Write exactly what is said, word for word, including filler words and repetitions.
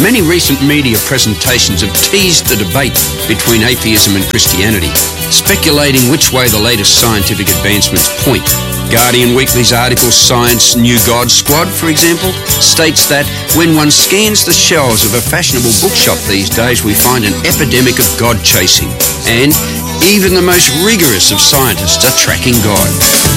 Many recent media presentations have teased the debate between atheism and Christianity, speculating which way the latest scientific advancements point. Guardian Weekly's article Science New God Squad, for example, states that when one scans the shelves of a fashionable bookshop these days, we find an epidemic of God chasing. And even the most rigorous of scientists are tracking God.